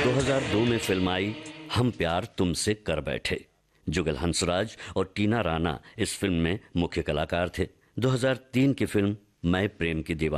2002 में फिल्म आई हम प्यार तुमसे कर बैठे। जुगल हंसराज और टीना राणा इस फिल्म में मुख्य कलाकार थे। 2003 की फिल्म मैं प्रेम की दीवानी।